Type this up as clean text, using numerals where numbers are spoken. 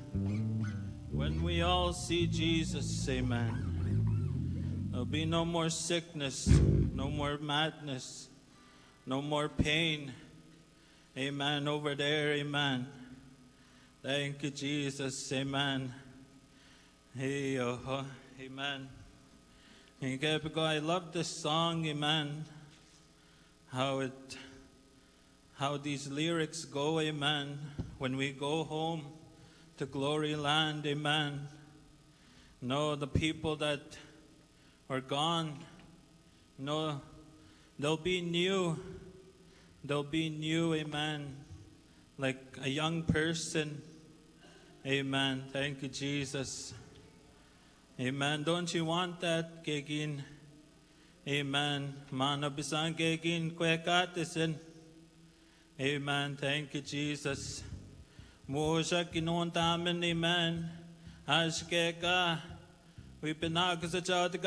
When we all see Jesus, amen, there'll be no more sickness, no more madness, no more pain. Amen. Over there, amen. Thank you, Jesus, amen. Hey, amen. I love this song, amen. How these lyrics go, amen. When we go home to glory land, amen. No, the people that are gone, no, they'll be new. They'll be new, amen. Like a young person, amen. Thank you, Jesus. Amen. Don't you want that, Gagin? Amen. Mana bisang Gagin kwekatisin. Amen. Thank you, Jesus. Musha kinuon tamin, amen. Ashkeka. We pinag sa